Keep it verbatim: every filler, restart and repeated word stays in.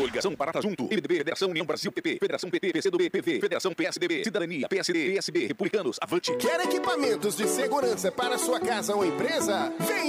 Coligação Parata Junto, M D B, Federação União Brasil, P P, Federação P T, P C do B, P V, Federação P S D B, Cidadania, P S D, P S B, Republicanos, Avante. Quer equipamentos de segurança para sua casa ou empresa? Vem